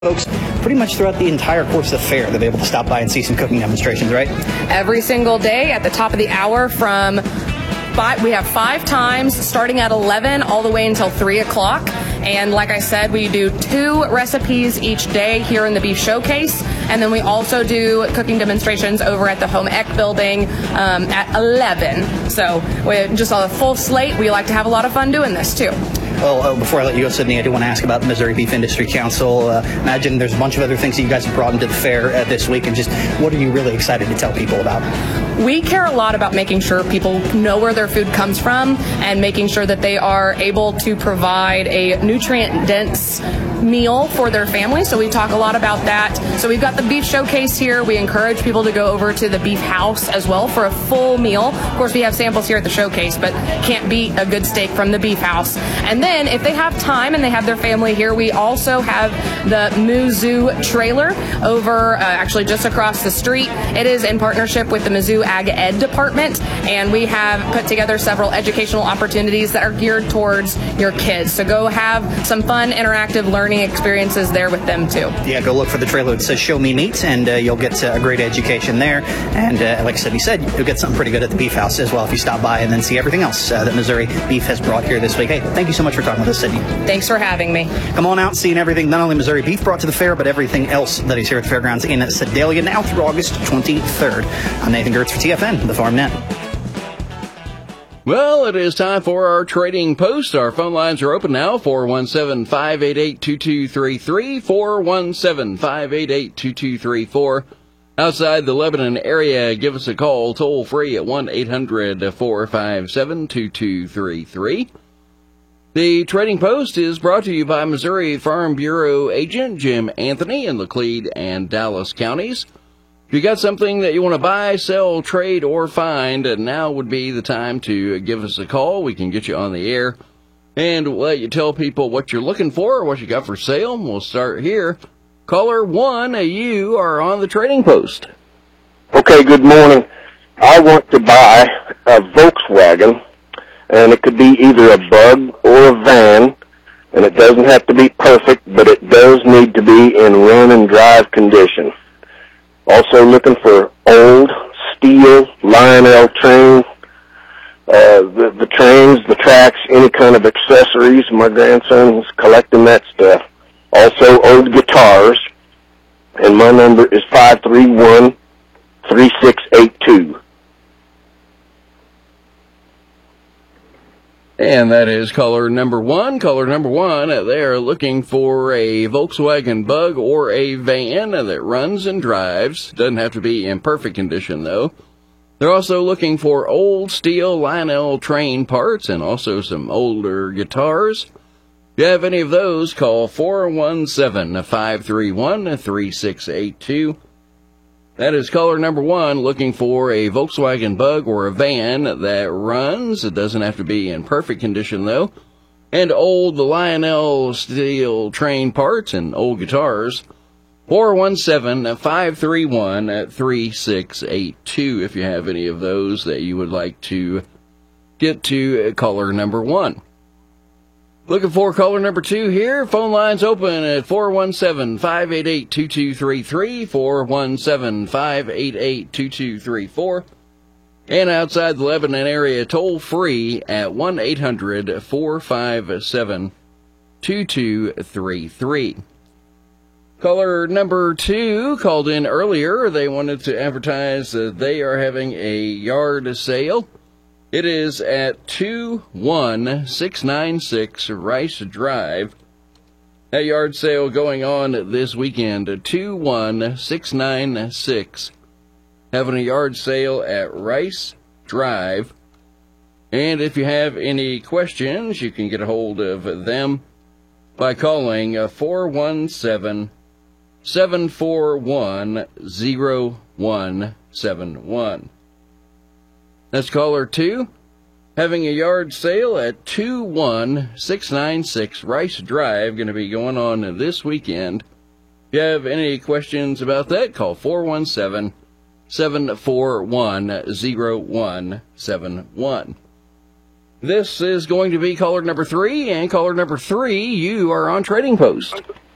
Folks, pretty much throughout the entire course of the fair, they'll be able to stop by and see some cooking demonstrations, right? Every single day at the top of the hour we have 5 times starting at 11 all the way until 3 o'clock. And like I said, we do 2 recipes each day here in the Beef Showcase. And then we also do cooking demonstrations over at the Home Ec building at 11. So we just a full slate. We like to have a lot of fun doing this too. Well, before I let you go, Sydney, I do want to ask about the Missouri Beef Industry Council. Imagine there's a bunch of other things that you guys have brought into the fair this week, and just what are you really excited to tell people about? We care a lot about making sure people know where their food comes from and making sure that they are able to provide a nutrient-dense meal for their family. So we talk a lot about that. So we've got the Beef Showcase here. We encourage people to go over to the Beef House as well for a full meal. Of course, we have samples here at the Showcase, but can't beat a good steak from the Beef House. And then if they have time and they have their family here, we also have the Mizzou trailer over actually just across the street. It is in partnership with the Mizzou Ag Ed department, and we have put together several educational opportunities that are geared towards your kids. So go have some fun, interactive learning experiences there with them too. Yeah, go look for the trailer that says "Show Me Meat," and you'll get a great education there. And like Sydney said, you'll get something pretty good at the Beef House as well if you stop by and then see everything else that Missouri Beef has brought here this week. Hey, thank you so much for talking with us, Sydney. Thanks for having me. Come on out, seeing everything not only Missouri Beef brought to the fair, but everything else that is here at the fairgrounds in Sedalia now through August 23rd. I'm Nathan Gertz for TFN, the Farm Net. Well, it is time for our trading post. Our phone lines are open now, 417-588-2233, 417-588-2234. Outside the Lebanon area, give us a call toll free at 1-800-457-2233. The Trading Post is brought to you by Missouri Farm Bureau agent Jim Anthony in Laclede and Dallas counties. If you got something that you want to buy, sell, trade, or find, now would be the time to give us a call. We can get you on the air and let you tell people what you're looking for or what you got for sale. We'll start here. Caller 1, you are on the Trading Post. Okay, good morning. I want to buy a Volkswagen, and it could be either a Bug or a van, and it doesn't have to be perfect, but it does need to be in run and drive condition. Also looking for old steel Lionel train, the trains, the tracks, any kind of accessories. My grandson's collecting that stuff. Also old guitars, and my number is 531-3682. And that is caller number 1. Caller number 1, they're looking for a Volkswagen Bug or a van that runs and drives. Doesn't have to be in perfect condition, though. They're also looking for old steel Lionel train parts and also some older guitars. If you have any of those, call 417-531-3682. That is caller number 1 looking for a Volkswagen Bug or a van that runs. It doesn't have to be in perfect condition, though. And old Lionel steel train parts and old guitars. 417-531-3682 if you have any of those that you would like to get to caller number 1. Looking for caller number 2 here. Phone lines open at 417-588-2233, 417-588-2234. And outside the Lebanon area, toll free at 1-800-457-2233. Caller number 2 called in earlier. They wanted to advertise that they are having a yard sale. It is at 21696 Rice Drive. That yard sale going on this weekend, 21696. Having a yard sale at Rice Drive. And if you have any questions, you can get a hold of them by calling 417-741-0171. That's caller 2, having a yard sale at 21696 Rice Drive, going to be going on this weekend. If you have any questions about that, call 417-741-0171. This is going to be caller number 3, and caller number 3, you are on Trading Post.